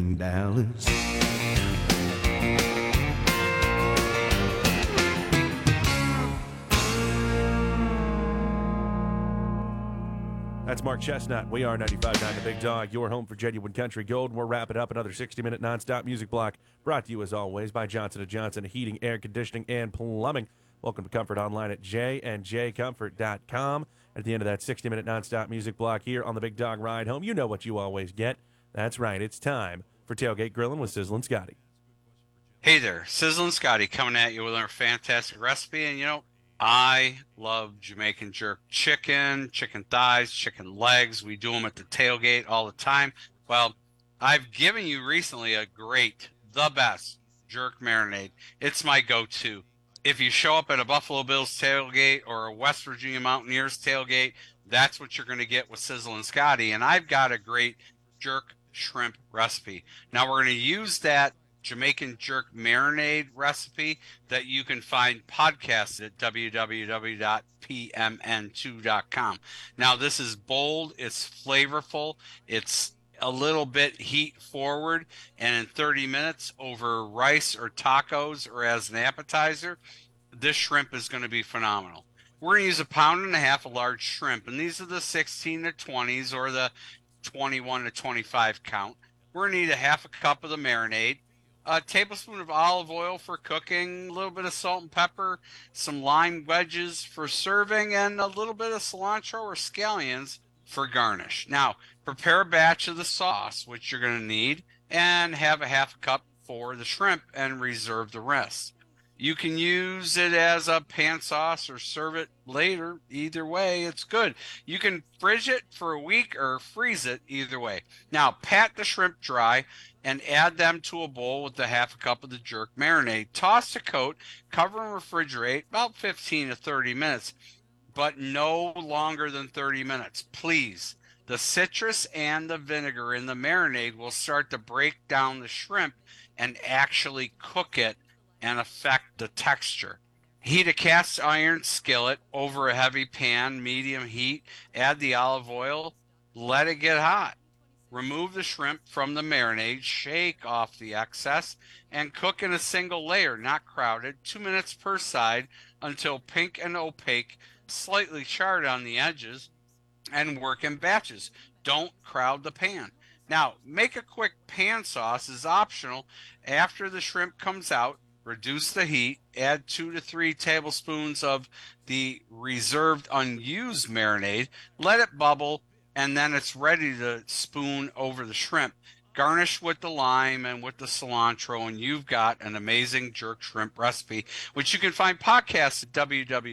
Dallas. That's Mark Chestnut. We are 95.9 The Big Dog, your home for genuine country gold. We're wrapping up another 60-minute nonstop music block brought to you, as always, by Johnson & Johnson Heating, Air Conditioning, and Plumbing. Welcome to Comfort Online at jandjcomfort.com. At the end of that 60-minute nonstop music block here on The Big Dog Ride Home, you know what you always get. That's right. It's time for Tailgate Grilling with Sizzlin' Scotty. Hey there, Sizzlin' Scotty coming at you with our fantastic recipe. And, you know, I love Jamaican jerk chicken, chicken thighs, chicken legs. We do them at the tailgate all the time. Well, I've given you recently a great, the best jerk marinade. It's my go-to. If you show up at a Buffalo Bills tailgate or a West Virginia Mountaineers tailgate, that's what you're going to get with Sizzlin' Scotty. And I've got a great jerk shrimp recipe. Now we're going to use that Jamaican jerk marinade recipe that you can find podcasted at www.pmn2.com. Now this is bold, it's flavorful, it's a little bit heat forward, and in 30 minutes over rice or tacos or as an appetizer, this shrimp is going to be phenomenal. We're going to use 1.5 pounds of large shrimp, and these are the 16 to 20s or the 21 to 25 count. We're going to need 1/2 cup of the marinade, a tablespoon of olive oil for cooking, a little bit of salt and pepper, some lime wedges for serving, and a little bit of cilantro or scallions for garnish. Now, prepare a batch of the sauce, which you're going to need, and have 1/2 cup for the shrimp and reserve the rest. You can use it as a pan sauce or serve it later. Either way, it's good. You can fridge it for a week or freeze it either way. Now, pat the shrimp dry and add them to a bowl with the 1/2 cup of the jerk marinade. Toss a coat, cover and refrigerate about 15 to 30 minutes, but no longer than 30 minutes, please. The citrus and the vinegar in the marinade will start to break down the shrimp and actually cook it and affect the texture. Heat a cast iron skillet over a heavy pan, medium heat, add the olive oil, let it get hot. Remove the shrimp from the marinade, shake off the excess, and cook in a single layer, not crowded, 2 minutes per side until pink and opaque, slightly charred on the edges, and work in batches. Don't crowd the pan. Now, make a quick pan sauce is optional. After the shrimp comes out, reduce the heat, add 2 to 3 tablespoons of the reserved unused marinade, let it bubble, and then it's ready to spoon over the shrimp. Garnish with the lime and with the cilantro, and you've got an amazing jerk shrimp recipe, which you can find podcast at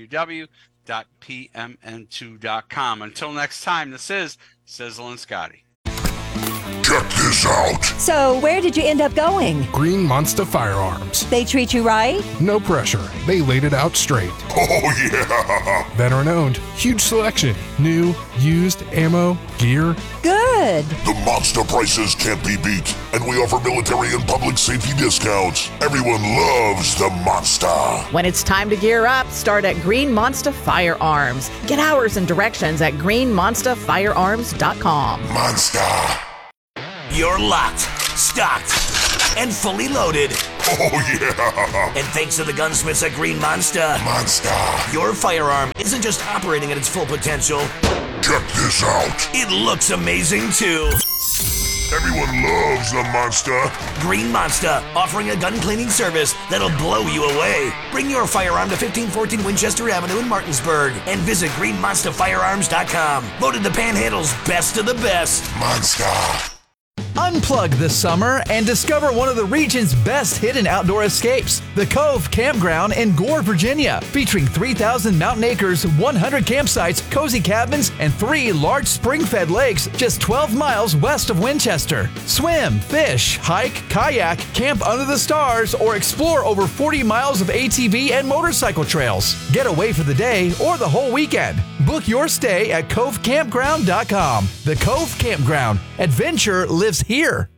www.pmn2.com. Until next time, this is Sizzlin' Scotty. Check this out. So, where did you end up going? Green Monster Firearms. They treat you right? No pressure. They laid it out straight. Oh, yeah. Veteran owned. Huge selection. New, used, ammo, gear. Good. The monster prices can't be beat, and we offer military and public safety discounts. Everyone loves the monster. When it's time to gear up, start at Green Monster Firearms. Get hours and directions at greenmonsterfirearms.com. Monster. You're locked, stocked, and fully loaded. Oh, yeah. And thanks to the gunsmiths at Green Monster, your firearm isn't just operating at its full potential. Check this out. It looks amazing, too. Everyone loves the monster. Green Monster, offering a gun cleaning service that'll blow you away. Bring your firearm to 1514 Winchester Avenue in Martinsburg and visit greenmonsterfirearms.com. Voted the Panhandle's best of the best. Monster. Unplug this summer and discover one of the region's best hidden outdoor escapes, the Cove Campground in Gore, Virginia, featuring 3,000 mountain acres, 100 campsites, cozy cabins, and 3 large spring-fed lakes just 12 miles west of Winchester. Swim, fish, hike, kayak, camp under the stars, or explore over 40 miles of ATV and motorcycle trails. Get away for the day or the whole weekend. Book your stay at covecampground.com. The Cove Campground. Adventure lives here.